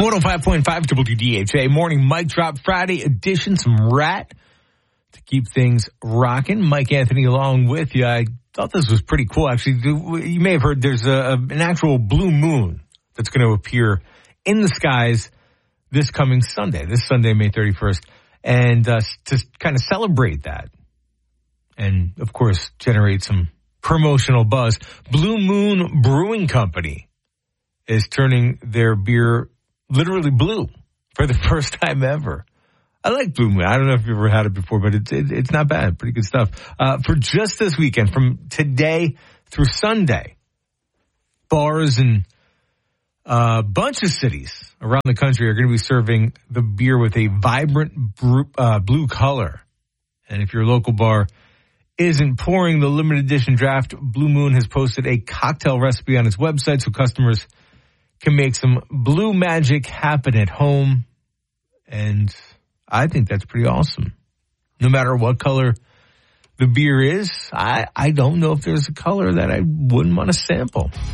105.5 WDHA morning mic drop Friday edition. Some Rat to keep things rocking. Mike Anthony along with you. I thought this was pretty cool. Actually, you may have heard there's an actual blue moon that's going to appear in the skies this coming Sunday, May 31st. And to kind of celebrate that and, of course, generate some promotional buzz, Blue Moon Brewing Company is turning their beer literally blue for the first time ever. I like Blue Moon. I don't know if you've ever had it before, but it's not bad. Pretty good stuff. For just this weekend, from today through Sunday, bars in a bunch of cities around the country are going to be serving the beer with a vibrant blue color. And if your local bar isn't pouring the limited edition draft, Blue Moon has posted a cocktail recipe on its website so customers can make some blue magic happen at home. And I think that's pretty awesome. No matter what color the beer is, I don't know if there's a color that I wouldn't want to sample.